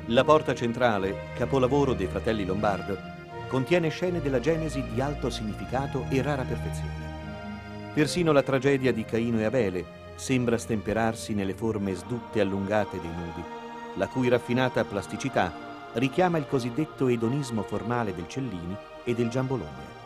La porta centrale, capolavoro dei fratelli Lombardo, contiene scene della Genesi di alto significato e rara perfezione. Persino la tragedia di Caino e Abele sembra stemperarsi nelle forme sdutte e allungate dei nudi, la cui raffinata plasticità richiama il cosiddetto edonismo formale del Cellini e del Giambologna.